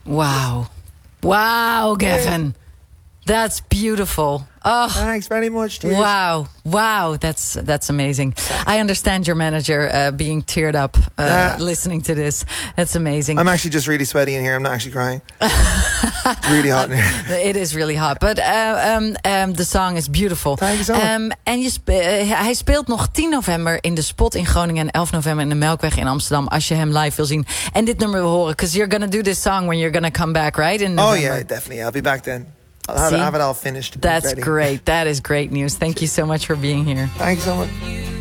Wow. Wow, Gavin. That's beautiful. Oh, thanks very much. Cheers. Wow, that's amazing. I understand your manager being teared up listening to this. That's amazing. I'm actually just really sweaty in here. I'm not actually crying. It's really hot in here. It is really hot, but the song is beautiful. Thank you so much. En hij speelt nog 10 november in de Spot in Groningen en 11 november in de Melkweg in Amsterdam als je hem live wil zien. En dit nummer wil horen, because you're gonna do this song when you're gonna come back, right? In November. Oh yeah, definitely. I'll be back then. I'll have it all finished. That's ready. great. That is great news. Thank you so much for being here. Thank you so much.